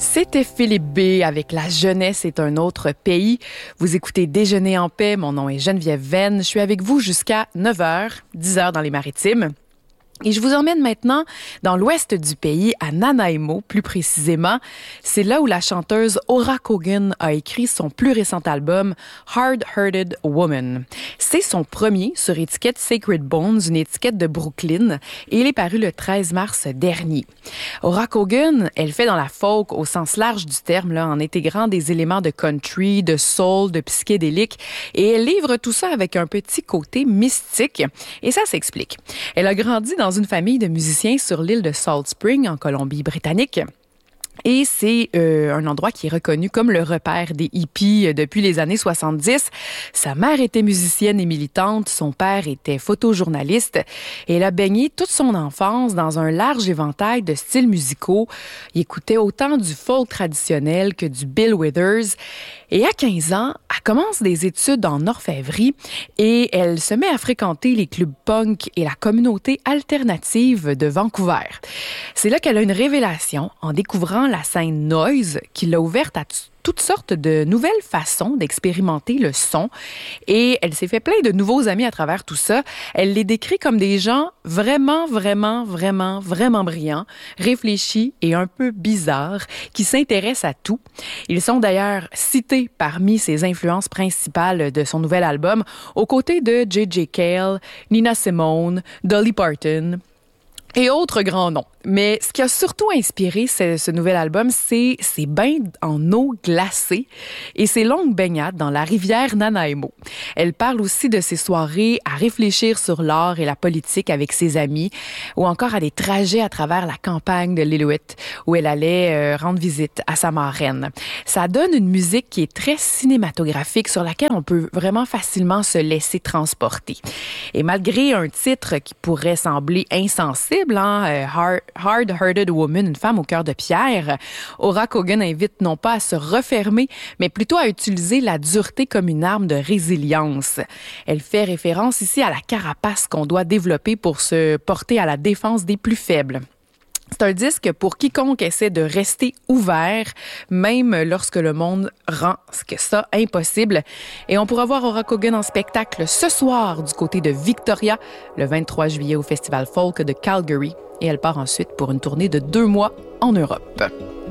C'était Philippe B. avec La jeunesse est un autre pays. Vous écoutez Déjeuner en paix. Mon nom est Geneviève Venn. Je suis avec vous jusqu'à 9h, 10h dans les Maritimes. Et je vous emmène maintenant dans l'ouest du pays, à Nanaimo, plus précisément. C'est là où la chanteuse Ora Cogan a écrit son plus récent album, Hard-Hearted Woman. C'est son premier sur étiquette Sacred Bones, une étiquette de Brooklyn, et il est paru le 13 mars dernier. Ora Cogan, elle fait dans la folk au sens large du terme, là, en intégrant des éléments de country, de soul, de psychédélique, et elle livre tout ça avec un petit côté mystique. Et ça s'explique. Elle a grandi dans une famille de musiciens sur l'île de Salt Spring, en Colombie-Britannique. Et c'est un endroit qui est reconnu comme le repère des hippies depuis les années 70. Sa mère était musicienne et militante, son père était photojournaliste et elle a baigné toute son enfance dans un large éventail de styles musicaux. Il écoutait autant du folk traditionnel que du Bill Withers. Et à 15 ans, elle commence des études en orfèvrerie et elle se met à fréquenter les clubs punk et la communauté alternative de Vancouver. C'est là qu'elle a une révélation en découvrant la scène noise qui l'a ouverte à toutes sortes de nouvelles façons d'expérimenter le son. Et elle s'est fait plein de nouveaux amis à travers tout ça. Elle les décrit comme des gens vraiment brillants, réfléchis et un peu bizarres, qui s'intéressent à tout. Ils sont d'ailleurs cités parmi ses influences principales de son nouvel album, aux côtés de J.J. Cale, Nina Simone, Dolly Parton et autres grands noms. Mais ce qui a surtout inspiré ce nouvel album, c'est ses bains en eau glacée et ses longues baignades dans la rivière Nanaimo. Elle parle aussi de ses soirées à réfléchir sur l'art et la politique avec ses amis, ou encore à des trajets à travers la campagne de l'Inuit, où elle allait rendre visite à sa marraine. Ça donne une musique qui est très cinématographique, sur laquelle on peut vraiment facilement se laisser transporter. Et malgré un titre qui pourrait sembler insensible, Hard-Hearted Woman, une femme au cœur de pierre, Ora Cogan invite non pas à se refermer, mais plutôt à utiliser la dureté comme une arme de résilience. Elle fait référence ici à la carapace qu'on doit développer pour se porter à la défense des plus faibles. C'est un disque pour quiconque essaie de rester ouvert, même lorsque le monde rend ça impossible. Et on pourra voir Ora Cogan en spectacle ce soir du côté de Victoria, le 23 juillet au Festival Folk de Calgary. Et elle part ensuite pour une tournée de 2 mois en Europe.